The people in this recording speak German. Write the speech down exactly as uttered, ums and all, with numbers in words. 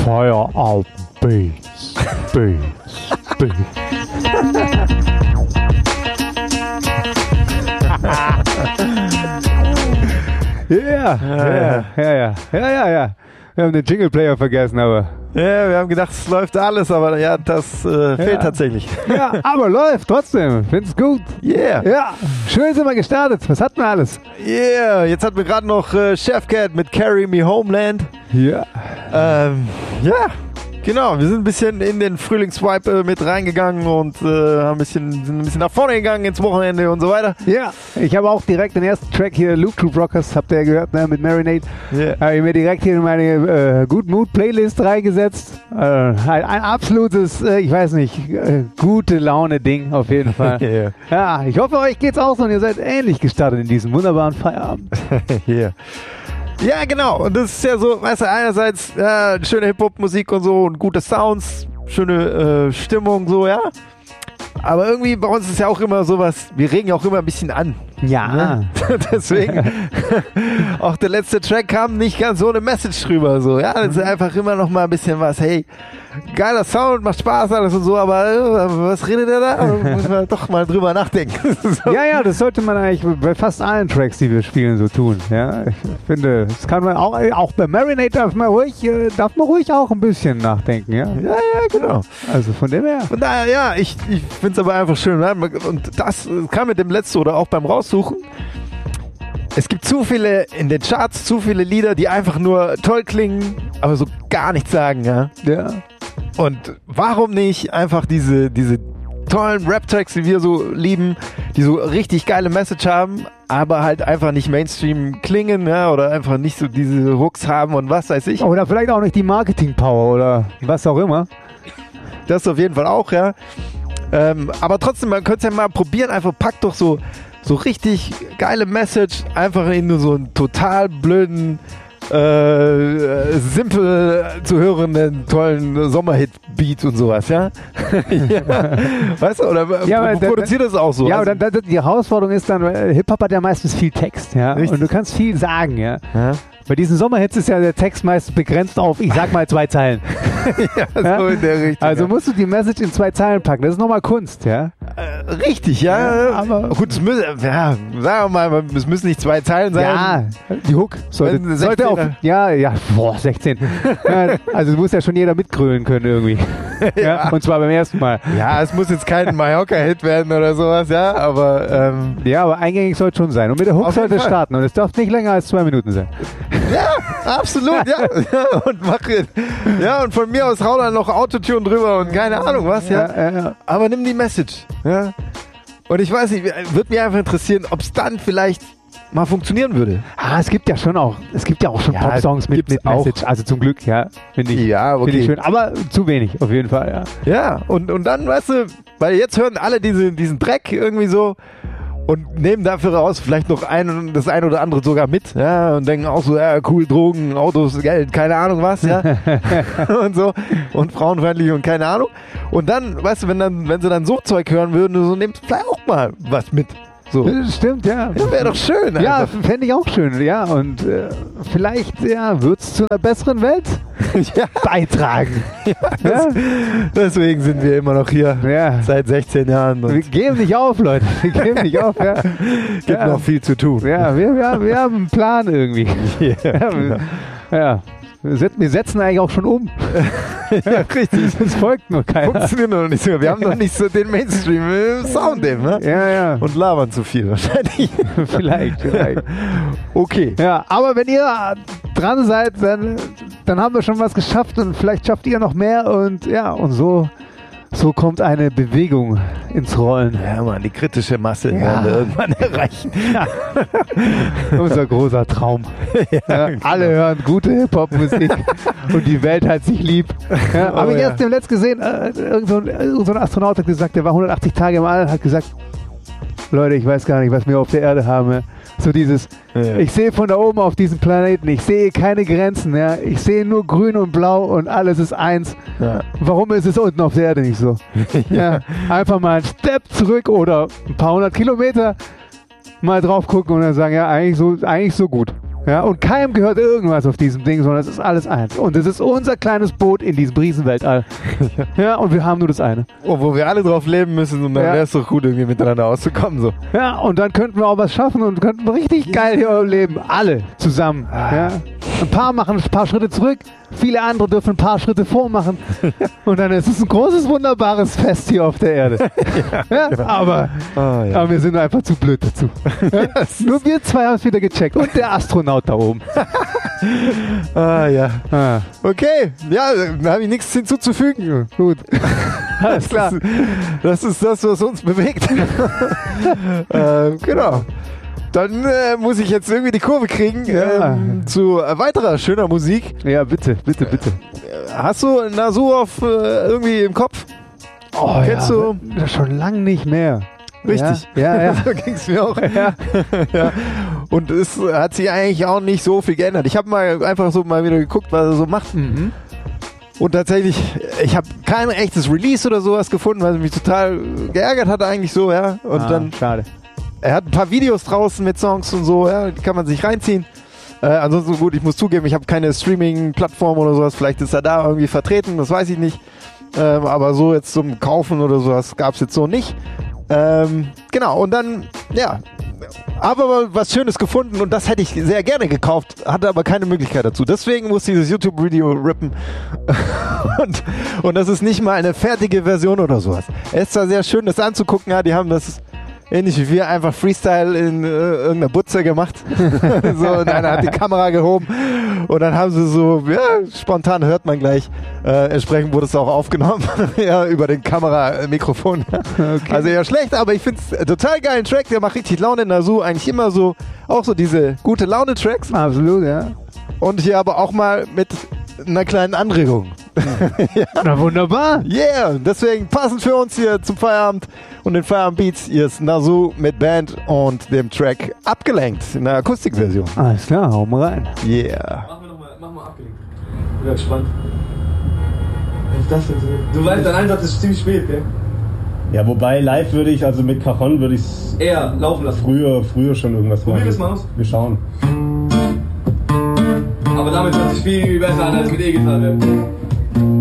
Feierabend Beats, Beats, Beats. Ja, ja, ja, ja, ja, ja, ja. Wir haben den Jingle Player vergessen, aber... Ja, wir haben gedacht, es läuft alles, aber ja, das äh, fehlt ja. tatsächlich. Ja, aber läuft trotzdem. Find's gut. Yeah. Ja, schön sind wir gestartet. Was hatten wir alles? Yeah, jetzt hatten wir gerade noch äh, Chef Cat mit Carry Me Homeland. Ja. Ähm, ja, genau. Wir sind ein bisschen in den Frühlingswipe äh, mit reingegangen und äh, haben ein bisschen, sind ein bisschen nach vorne gegangen ins Wochenende und so weiter. Ja, ich habe auch direkt den ersten Track hier, Loop Troop Rockers, habt ihr ja gehört, ne, mit Marinade. Yeah. Habe ich mir direkt hier in meine äh, Good Mood Playlist reingesetzt. Äh, ein, ein absolutes, äh, ich weiß nicht, äh, gute Laune Ding auf jeden Fall. Yeah. Ja, ich hoffe, euch geht's auch so und ihr seid ähnlich gestartet in diesem wunderbaren Feierabend. Yeah. Ja, genau. Und das ist ja so, weißt du, einerseits ja, schöne Hip-Hop-Musik und so und gute Sounds, schöne äh, Stimmung, so, ja. Aber irgendwie bei uns ist ja auch immer sowas, wir regen ja auch immer ein bisschen an. Ja. Ne? Deswegen, auch der letzte Track kam nicht ganz so eine Message drüber, so, ja. Das ist einfach immer noch mal ein bisschen was, hey, geiler Sound, macht Spaß, alles und so, aber äh, was redet der da? Muss man doch mal drüber nachdenken. So. Ja, ja, das sollte man eigentlich bei fast allen Tracks, die wir spielen, so tun. Ja, ich finde, das kann man auch, auch bei Marinade darf man ruhig, äh, darf man ruhig auch ein bisschen nachdenken, ja. Ja, ja, genau. Also von dem her. Von daher, ja, ich, ich finde es aber einfach schön. Ne? Und das kam mit dem letzten oder auch beim Raussuchen. Es gibt zu viele in den Charts, zu viele Lieder, die einfach nur toll klingen, aber so gar nichts sagen, ja. Ja. Und warum nicht einfach diese, diese tollen Rap-Tracks, die wir so lieben, die so richtig geile Message haben, aber halt einfach nicht Mainstream klingen, ja, oder einfach nicht so diese Hooks haben und was weiß ich. Oder vielleicht auch nicht die Marketing-Power oder was auch immer. Das auf jeden Fall auch, ja. Ähm, aber trotzdem, man könnte es ja mal probieren, einfach packt doch so, so richtig geile Message einfach in nur so einen total blöden, äh, simpel zu hörenden, tollen Sommerhit-Beat und sowas, ja? Ja. Weißt du, oder ja, produziert das auch so? Ja, also, aber dann, die Herausforderung ist dann, Hip-Hop hat ja meistens viel Text, ja. Richtig. Und du kannst viel sagen, ja. ja? Bei diesen Sommerhits ist ja der Text meist begrenzt auf, ich sag mal zwei Zeilen. Ja, so ja? in der Richtung. Also musst du die Message in zwei Zeilen packen. Das ist nochmal Kunst, ja. Äh, richtig, ja. ja aber gut, es müssen, ja, sagen wir mal, es müssen nicht zwei Zeilen sein. Ja, die Hook sollte, sollte auf, ja, ja, boah, sechzehn. Ja, also muss ja schon jeder mitgrölen können irgendwie. Ja. Ja, und zwar beim ersten Mal. Ja, es muss jetzt kein Mallorca-Hit werden oder sowas, ja, aber ähm, ja, aber eingängig sollte schon sein. Und mit der Hook sollte es starten und es darf nicht länger als zwei Minuten sein. Ja, absolut, ja. Ja, und mach ja, und von mir aus hau dann noch Autotune drüber und keine Ahnung was, ja. Ja, ja, ja. Aber nimm die Message, ja. Und ich weiß nicht, würde mich einfach interessieren, ob es dann vielleicht mal funktionieren würde. Ah, es gibt ja schon auch, es gibt ja auch schon Ja, Pop-Songs mit, mit auch. Message, also zum Glück, ja, finde ich, Ja, okay. find ich schön, aber zu wenig, auf jeden Fall, ja. Ja, und, und dann, weißt du, weil jetzt hören alle diese, diesen Dreck irgendwie so und nehmen dafür raus vielleicht noch ein, das ein oder andere sogar mit, ja, und denken auch so, ja, cool, Drogen, Autos, Geld, keine Ahnung was, ja, und so, und frauenfeindlich und keine Ahnung. Und dann, weißt du, wenn dann, wenn sie dann so Zeug hören würden, so nehmt vielleicht auch mal was mit. So. Das stimmt, ja. Ja, wäre doch schön. Ja, einfach. fände ich auch schön, ja. Und äh, vielleicht ja, wird es zu einer besseren Welt Ja. beitragen. Ja, das, deswegen sind wir immer noch hier. Ja. Seit sechzehn Jahren. Und Wir geben nicht auf, Leute. Wir geben nicht auf, ja. gibt ja. noch viel zu tun. Ja, wir, wir, haben, wir haben einen Plan irgendwie. Ja, Ja, genau. wir, ja. Wir, setzen, wir setzen eigentlich auch schon um. Ja, richtig. Es folgt nur keiner. Funktioniert noch nicht so. Wir haben noch nicht so den Mainstream-Sound eben, ne? Ja, ja. Und labern zu viel wahrscheinlich. vielleicht, vielleicht. Okay. Ja, aber wenn ihr dran seid, dann, dann haben wir schon was geschafft und vielleicht schafft ihr noch mehr und ja, und so, so kommt eine Bewegung ins Rollen. Ja, Mann, die kritische Masse Ja. werden wir irgendwann erreichen. Ja. Unser großer Traum. Ja, genau. alle hören gute Hip-Hop-Musik und die Welt hat sich lieb. Ja, Oh, Habe ich ja. erst im Letzt gesehen, äh, irgend so ein, irgend so ein Astronaut hat gesagt, der war hundertachtzig Tage im All, hat gesagt, Leute, ich weiß gar nicht, was wir auf der Erde haben. Ja. So dieses, Ja. ich sehe von da oben auf diesen Planeten, ich sehe keine Grenzen, ja. Ich sehe nur grün und blau und alles ist eins. Ja. Warum ist es unten auf der Erde nicht so? Ja. Einfach mal einen Step zurück oder ein paar hundert Kilometer mal drauf gucken und dann sagen, ja, eigentlich so, eigentlich so gut. Ja, und keinem gehört irgendwas auf diesem Ding, sondern es ist alles eins. Und es ist unser kleines Boot in diesem Riesenweltall. Ja, und wir haben nur das eine. Oh, wo wir alle drauf leben müssen und dann Ja. wäre es doch gut, irgendwie miteinander auszukommen. So. Ja, und dann könnten wir auch was schaffen und könnten richtig geil hier leben. Alle zusammen. Ja. Ein paar machen ein paar Schritte zurück, viele andere dürfen ein paar Schritte vormachen. Und dann ist es ein großes, wunderbares Fest hier auf der Erde. Ja, genau. aber, Ah, ja. aber wir sind einfach zu blöd dazu. Ja? Nur wir zwei haben es wieder gecheckt. Und der Astronaut da oben. Ah, ja. Ah, Okay, ja, da habe ich nichts hinzuzufügen. gut. Alles klar. Das ist das, was uns bewegt. äh, genau. Dann äh, muss ich jetzt irgendwie die Kurve kriegen Ja. ähm, zu äh, weiterer schöner Musik. Ja, bitte, bitte, bitte. Hast du Nasu auf äh, irgendwie im Kopf? Oh, Kennst ja, du? das schon lange nicht mehr. Richtig. Ja, ja. ja. So ging es mir auch. ja. Ja. Und es hat sich eigentlich auch nicht so viel geändert. Ich habe mal einfach so mal wieder geguckt, was er so macht. Mhm. Und tatsächlich, ich habe kein echtes Release oder sowas gefunden, weil es mich total geärgert hat eigentlich so, ja. Und Ah, dann, schade. er hat ein paar Videos draußen mit Songs und so, ja, die kann man sich reinziehen. Äh, ansonsten gut, ich muss zugeben, ich habe keine Streaming-Plattform oder sowas, vielleicht ist er da irgendwie vertreten, das weiß ich nicht. Ähm, aber so jetzt zum Kaufen oder sowas gab es jetzt so nicht. Ähm, genau, und dann, ja, habe aber was Schönes gefunden und das hätte ich sehr gerne gekauft, hatte aber keine Möglichkeit dazu. Deswegen muss dieses YouTube-Video rippen. und, und das ist nicht mal eine fertige Version oder sowas. Es ist zwar sehr schön, das anzugucken, ja, die haben das ähnlich wie wir einfach Freestyle in äh, irgendeiner Butze gemacht. So, und einer hat die Kamera gehoben und dann haben sie so, ja, spontan hört man gleich. Äh, entsprechend wurde es auch aufgenommen, ja, über den Kameramikrofon. Okay. Also eher schlecht, aber ich finde es total geilen Track, der macht richtig Laune. Nasu eigentlich immer so, auch so diese gute Laune-Tracks. Absolut, ja. Und hier aber auch mal mit einer kleinen Anregung. Na wunderbar. Yeah, deswegen passend für uns hier zum Feierabend und den Feierabend-Beats. Hier ist Nasu mit Band und dem Track Abgelenkt in der Akustikversion. Alles klar, hau mal rein. Yeah. Mach mal nochmal, mach mal abgelenkt. Ich bin gespannt. Was ist das denn so? Du weißt, dein Einsatz ist ziemlich spät, gell? Ja, wobei live würde ich, also mit Cajon würde ich es Eher laufen lassen. früher, früher schon irgendwas machen. Probier das mal aus. Wir schauen. Aber damit hört sich viel besser an als mit E-Gitarre.